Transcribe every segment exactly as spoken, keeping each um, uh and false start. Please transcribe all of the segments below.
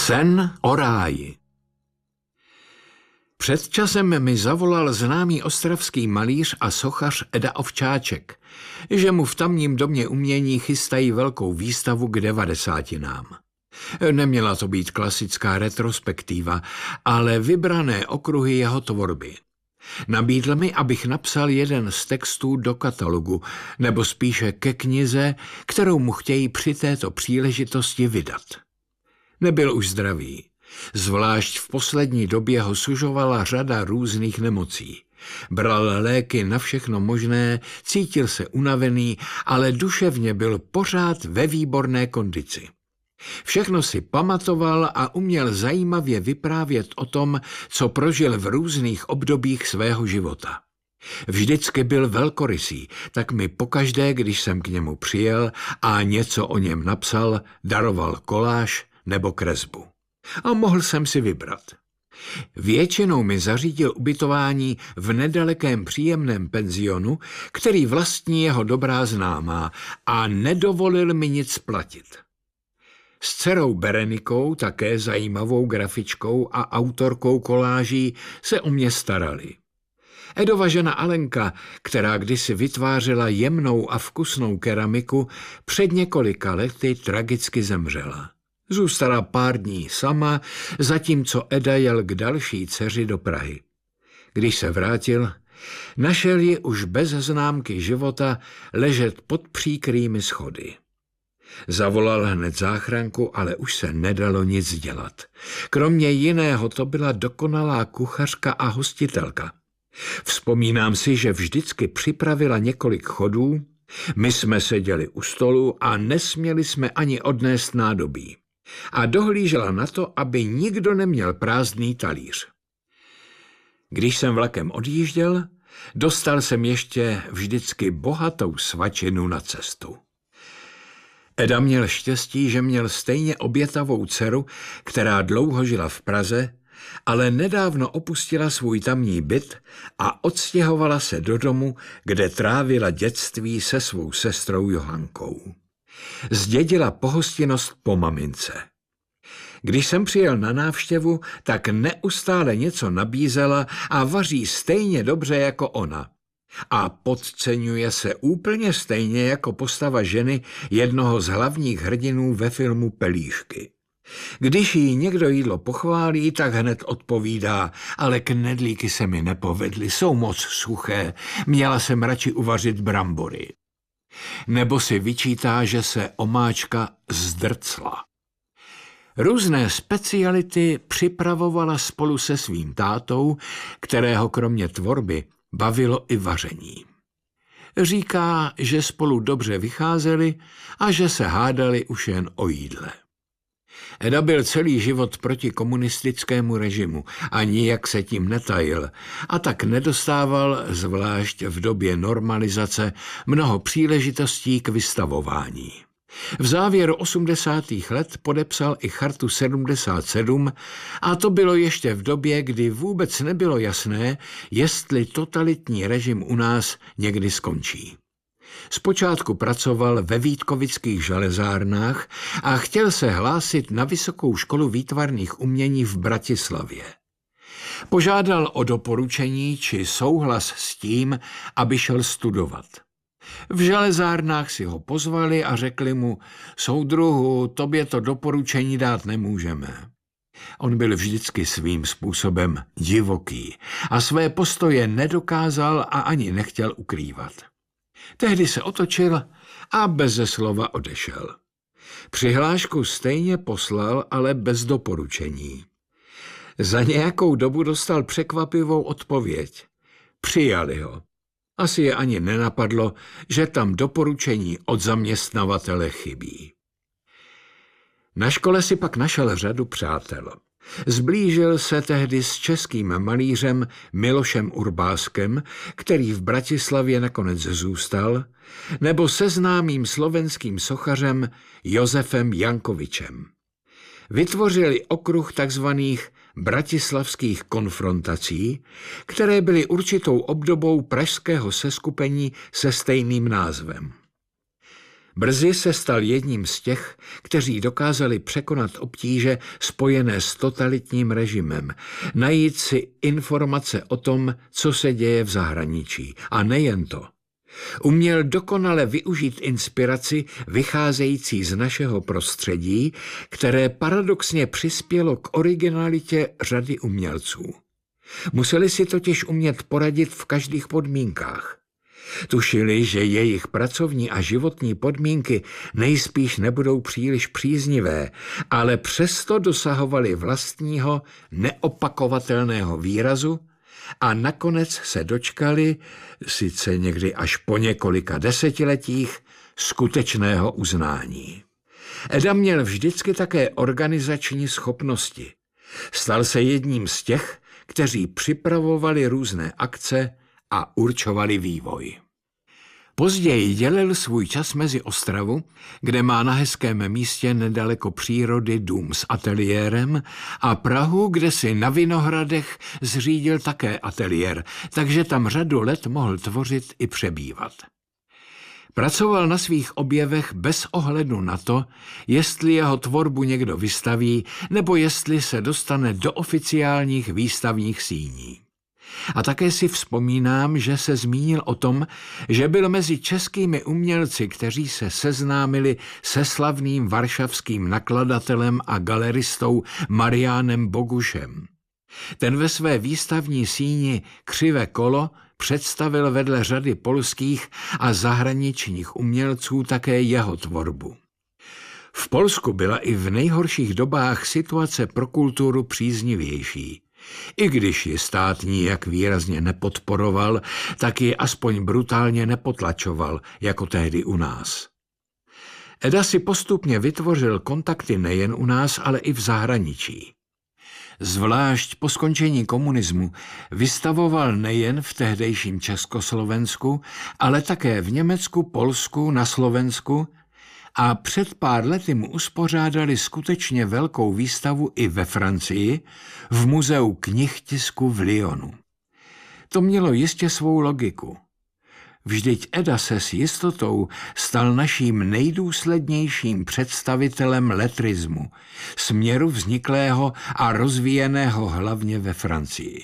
Sen o ráji. Před časem mi zavolal známý ostravský malíř a sochař Eda Ovčáček, že mu v tamním domě umění chystají velkou výstavu k devadesátinám. Neměla to být klasická retrospektiva, ale vybrané okruhy jeho tvorby. Nabídl mi, abych napsal jeden z textů do katalogu, nebo spíše ke knize, kterou mu chtějí při této příležitosti vydat. Nebyl už zdravý. Zvlášť v poslední době ho sužovala řada různých nemocí. Bral léky na všechno možné, cítil se unavený, ale duševně byl pořád ve výborné kondici. Všechno si pamatoval a uměl zajímavě vyprávět o tom, co prožil v různých obdobích svého života. Vždycky byl velkorysý, tak mi pokaždé, když jsem k němu přijel a něco o něm napsal, daroval koláž nebo kresbu. A mohl jsem si vybrat. Většinou mi zařídil ubytování v nedalekém příjemném penzionu, který vlastní jeho dobrá známá, a nedovolil mi nic platit. S dcerou Berenikou, také zajímavou grafičkou a autorkou koláží, se o mě starali. Edova žena Alenka, která kdysi vytvářela jemnou a vkusnou keramiku, před několika lety tragicky zemřela. Zůstala pár dní sama, zatímco Eda jel k další dceři do Prahy. Když se vrátil, našel ji už bez známky života ležet pod příkrými schody. Zavolal hned záchranku, ale už se nedalo nic dělat. Kromě jiného to byla dokonalá kuchařka a hostitelka. Vzpomínám si, že vždycky připravila několik chodů, my jsme seděli u stolu a nesměli jsme ani odnést nádobí. A dohlížela na to, aby nikdo neměl prázdný talíř. Když jsem vlakem odjížděl, dostal jsem ještě vždycky bohatou svačinu na cestu. Eda měl štěstí, že měl stejně obětavou dceru, která dlouho žila v Praze, ale nedávno opustila svůj tamní byt a odstěhovala se do domu, kde trávila dětství se svou sestrou Johankou. Zdědila pohostinnost po mamince. Když jsem přijel na návštěvu, tak neustále něco nabízela a vaří stejně dobře jako ona. A podceňuje se úplně stejně jako postava ženy jednoho z hlavních hrdinů ve filmu Pelíšky. Když jí někdo jídlo pochválí, tak hned odpovídá, ale knedlíky se mi nepovedly, jsou moc suché, měla jsem radši uvařit brambory. Nebo si vyčítá, že se omáčka zdrcla. Různé speciality připravovala spolu se svým tátou, kterého kromě tvorby bavilo i vaření. Říká, že spolu dobře vycházeli a že se hádali už jen o jídle. Eda byl celý život proti komunistickému režimu a nijak se tím netajil a tak nedostával, zvlášť v době normalizace, mnoho příležitostí k vystavování. V závěru osmdesátých let podepsal i Chartu sedmdesát sedm a to bylo ještě v době, kdy vůbec nebylo jasné, jestli totalitní režim u nás někdy skončí. Zpočátku pracoval ve Vítkovických železárnách a chtěl se hlásit na Vysokou školu výtvarných umění v Bratislavě. Požádal o doporučení či souhlas s tím, aby šel studovat. V železárnách si ho pozvali a řekli mu, soudruhu, tobě to doporučení dát nemůžeme. On byl vždycky svým způsobem divoký a své postoje nedokázal a ani nechtěl ukrývat. Tehdy se otočil a beze slova odešel. Přihlášku stejně poslal, ale bez doporučení. Za nějakou dobu dostal překvapivou odpověď. Přijali ho. Asi je ani nenapadlo, že tam doporučení od zaměstnavatele chybí. Na škole si pak našel řadu přátel. Zblížil se tehdy s českým malířem Milošem Urbáskem, který v Bratislavě nakonec zůstal, nebo se známým slovenským sochařem Josefem Jankovičem. Vytvořili okruh takzvaných bratislavských konfrontací, které byly určitou obdobou pražského seskupení se stejným názvem. Brzy se stal jedním z těch, kteří dokázali překonat obtíže spojené s totalitním režimem, najít si informace o tom, co se děje v zahraničí. A nejen to. Uměl dokonale využít inspiraci vycházející z našeho prostředí, které paradoxně přispělo k originalitě řady umělců. Museli si totiž umět poradit v každých podmínkách. Tušili, že jejich pracovní a životní podmínky nejspíš nebudou příliš příznivé, ale přesto dosahovali vlastního neopakovatelného výrazu a nakonec se dočkali, sice někdy až po několika desetiletích, skutečného uznání. Eda měl vždycky také organizační schopnosti. Stal se jedním z těch, kteří připravovali různé akce a určovali vývoj. Později dělil svůj čas mezi Ostravu, kde má na hezkém místě nedaleko přírody dům s ateliérem, a Prahu, kde si na Vinohradech zřídil také ateliér, takže tam řadu let mohl tvořit i přebývat. Pracoval na svých objevech bez ohledu na to, jestli jeho tvorbu někdo vystaví, nebo jestli se dostane do oficiálních výstavních síní. A také si vzpomínám, že se zmínil o tom, že byl mezi českými umělci, kteří se seznámili se slavným varšavským nakladatelem a galeristou Mariánem Bogušem. Ten ve své výstavní síni Křivé kolo představil vedle řady polských a zahraničních umělců také jeho tvorbu. V Polsku byla i v nejhorších dobách situace pro kulturu příznivější. I když ji stát nijak výrazně nepodporoval, tak ji aspoň brutálně nepotlačoval, jako tehdy u nás. Eda si postupně vytvořil kontakty nejen u nás, ale i v zahraničí. Zvlášť po skončení komunismu vystavoval nejen v tehdejším Československu, ale také v Německu, Polsku, na Slovensku, a před pár lety mu uspořádali skutečně velkou výstavu i ve Francii, v muzeu knihtisku v Lyonu. To mělo jistě svou logiku. Vždyť Eda se s jistotou stal naším nejdůslednějším představitelem letrismu, směru vzniklého a rozvíjeného hlavně ve Francii.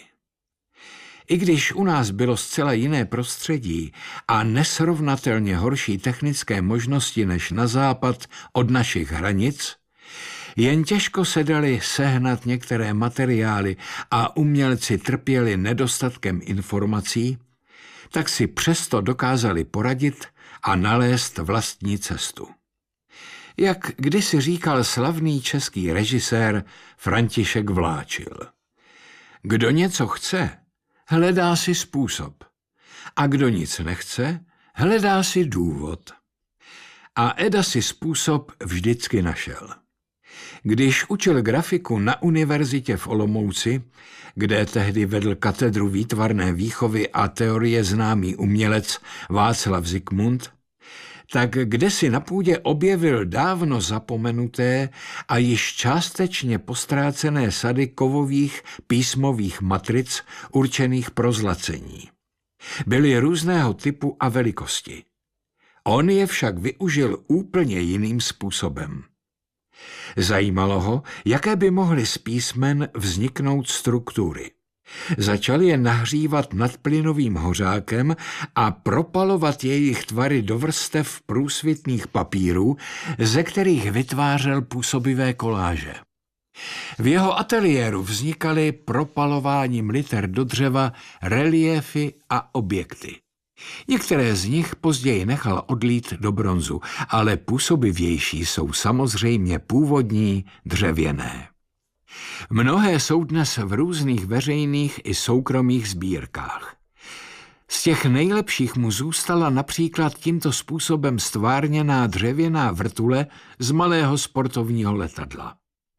I když u nás bylo zcela jiné prostředí a nesrovnatelně horší technické možnosti než na západ od našich hranic, jen těžko se dali sehnat některé materiály a umělci trpěli nedostatkem informací, tak si přesto dokázali poradit a nalézt vlastní cestu. Jak kdysi říkal slavný český režisér František Vláčil. Kdo něco chce, hledá si způsob. A kdo nic nechce, hledá si důvod. A Eda si způsob vždycky našel. Když učil grafiku na univerzitě v Olomouci, kde tehdy vedl katedru výtvarné výchovy a teorie známý umělec Václav Zikmund, tak kdesi na půdě objevil dávno zapomenuté a již částečně postrácené sady kovových písmových matric určených pro zlacení. Byly různého typu a velikosti. On je však využil úplně jiným způsobem. Zajímalo ho, jaké by mohly z písmen vzniknout struktury. Začal je nahřívat nad plynovým hořákem a propalovat jejich tvary do vrstev průsvitných papírů, ze kterých vytvářel působivé koláže. V jeho ateliéru vznikaly propalováním liter do dřeva reliéfy a objekty. Některé z nich později nechal odlít do bronzu, ale působivější jsou samozřejmě původní dřevěné. Mnohé jsou dnes v různých veřejných i soukromých sbírkách. Z těch nejlepších mu zůstala například tímto způsobem stvárněná dřevěná vrtule z malého sportovního letadla.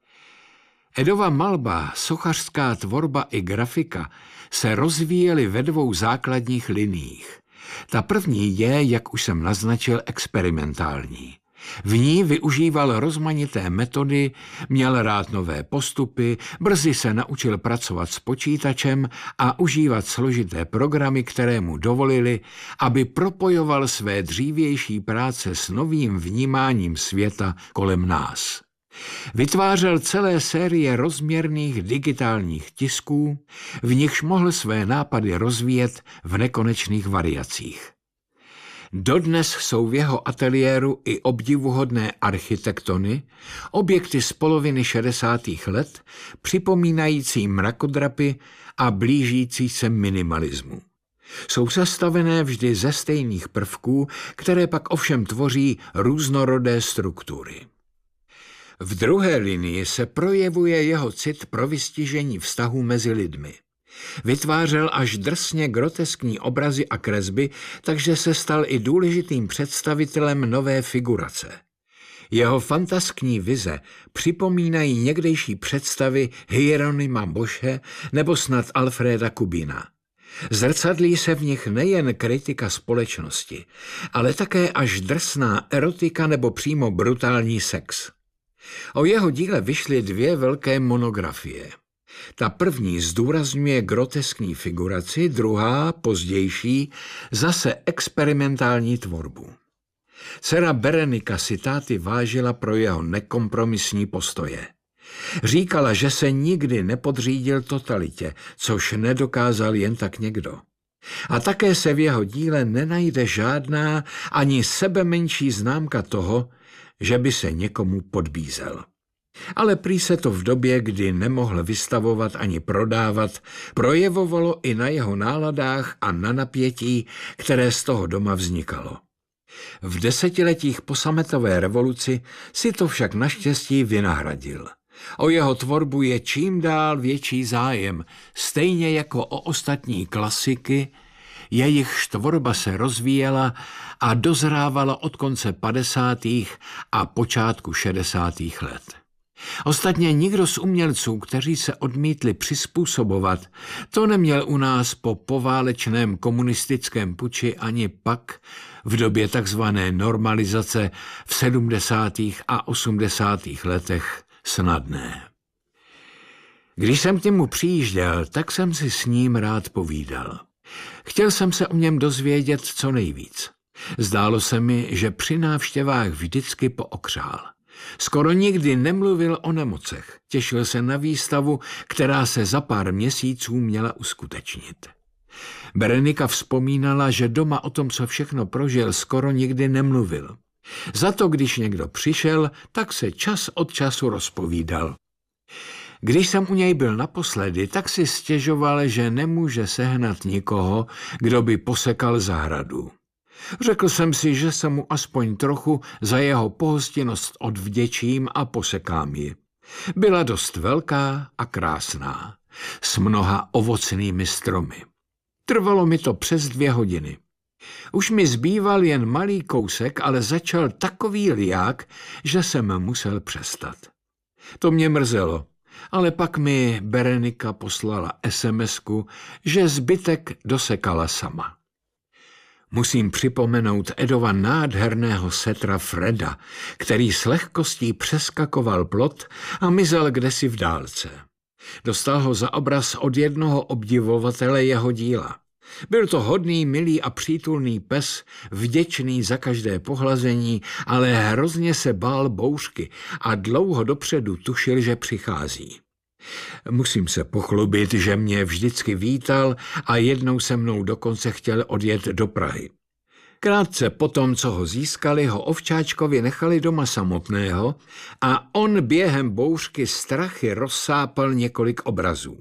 Edova malba, sochařská tvorba i grafika se rozvíjely ve dvou základních liniích. Ta první je, jak už jsem naznačil, experimentální. V ní využíval rozmanité metody, měl rád nové postupy, brzy se naučil pracovat s počítačem a užívat složité programy, které mu dovolily, aby propojoval své dřívější práce s novým vnímáním světa kolem nás. Vytvářel celé série rozměrných digitálních tisků, v nichž mohl své nápady rozvíjet v nekonečných variacích. Dodnes jsou v jeho ateliéru i obdivuhodné architektony, objekty z poloviny šedesátých let, připomínající mrakodrapy a blížící se minimalismu. Jsou sestavené vždy ze stejných prvků, které pak ovšem tvoří různorodé struktury. V druhé linii se projevuje jeho cit pro vystižení vztahů mezi lidmi. Vytvářel až drsně groteskní obrazy a kresby, takže se stal i důležitým představitelem nové figurace. Jeho fantaskní vize připomínají někdejší představy Hieronyma Bosche nebo snad Alfreda Kubina. Zrcadlí se v nich nejen kritika společnosti, ale také až drsná erotika nebo přímo brutální sex. O jeho díle vyšly dvě velké monografie. Ta první zdůrazňuje groteskní figuraci, druhá, pozdější, zase experimentální tvorbu. Dcera Berenika si táty vážila pro jeho nekompromisní postoje. Říkala, že se nikdy nepodřídil totalitě, což nedokázal jen tak někdo. A také se v jeho díle nenajde žádná ani sebemenší známka toho, že by se někomu podbízel. Ale prý se to v době, kdy nemohl vystavovat ani prodávat, projevovalo i na jeho náladách a na napětí, které z toho doma vznikalo. V desetiletích po sametové revoluci si to však naštěstí vynahradil. O jeho tvorbu je čím dál větší zájem, stejně jako o ostatní klasiky, jejichž tvorba se rozvíjela a dozrávala od konce padesátých a počátku šedesátých let. Ostatně nikdo z umělců, kteří se odmítli přizpůsobovat, to neměl u nás po poválečném komunistickém puči ani pak v době takzvané normalizace v sedmdesátých a osmdesátých letech snadné. Když jsem k němu přijížděl, tak jsem si s ním rád povídal. Chtěl jsem se o něm dozvědět co nejvíc. Zdálo se mi, že při návštěvách vždycky pookřál. Skoro nikdy nemluvil o nemocech, těšil se na výstavu, která se za pár měsíců měla uskutečnit. Berenika vzpomínala, že doma o tom, co všechno prožil, skoro nikdy nemluvil. Za to, když někdo přišel, tak se čas od času rozpovídal. Když jsem u něj byl naposledy, tak si stěžoval, že nemůže sehnat nikoho, kdo by posekal zahradu. Řekl jsem si, že se mu aspoň trochu za jeho pohostinnost odvděčím a posekám ji. Byla dost velká a krásná, s mnoha ovocnými stromy. Trvalo mi to přes dvě hodiny. Už mi zbýval jen malý kousek, ale začal takový liák, že jsem musel přestat. To mě mrzelo, ale pak mi Berenika poslala esemesku, že zbytek dosekala sama. Musím připomenout Edova nádherného setra Freda, který s lehkostí přeskakoval plot a mizel kdesi v dálce. Dostal ho za obraz od jednoho obdivovatele jeho díla. Byl to hodný, milý a přítulný pes, vděčný za každé pohlazení, ale hrozně se bál bouřky a dlouho dopředu tušil, že přichází. Musím se pochlubit, že mě vždycky vítal a jednou se mnou dokonce chtěl odjet do Prahy. Krátce potom, co ho získali, ho ovčáčkovi nechali doma samotného a on během bouřky strachy rozsápal několik obrazů.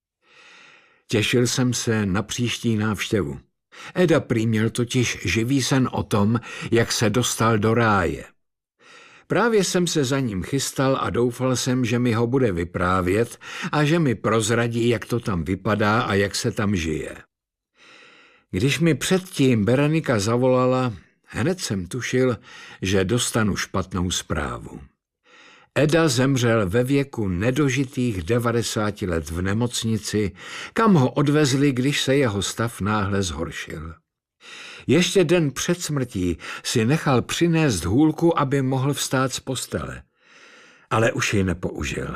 Těšil jsem se na příští návštěvu. Eda prý měl totiž živý sen o tom, jak se dostal do ráje. Právě jsem se za ním chystal a doufal jsem, že mi ho bude vyprávět a že mi prozradí, jak to tam vypadá a jak se tam žije. Když mi předtím Berenika zavolala, hned jsem tušil, že dostanu špatnou zprávu. Eda zemřel ve věku nedožitých devadesáti let v nemocnici, kam ho odvezli, když se jeho stav náhle zhoršil. Ještě den před smrtí si nechal přinést hůlku, aby mohl vstát z postele. Ale už ji nepoužil.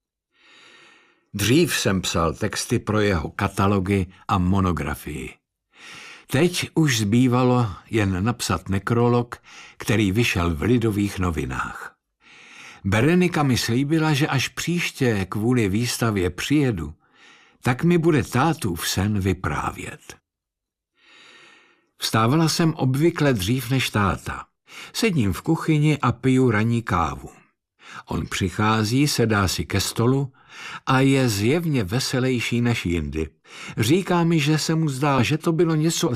Dřív jsem psal texty pro jeho katalogy a monografii. Teď už zbývalo jen napsat nekrolog, který vyšel v Lidových novinách. Berenika mi slíbila, že až příště kvůli výstavě přijedu, tak mi bude tátův sen vyprávět. Vstávala jsem obvykle dřív než táta. Sedím v kuchyni a piju ranní kávu. On přichází, sedá si ke stolu a je zjevně veselější než jindy. Říká mi, že se mu zdá, že to bylo něco